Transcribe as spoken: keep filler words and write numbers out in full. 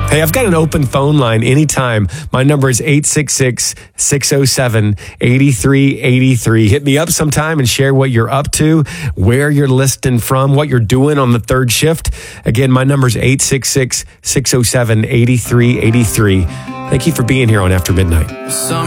Hey, I've got an open phone line anytime. My number is eight six six, six oh seven, eight three eight three. Hit me up sometime and share what you're up to, where you're listening from, what you're doing on the third shift. Again, my number is eight six six, six oh seven, eight three eight three. Thank you for being here on After Midnight. Summer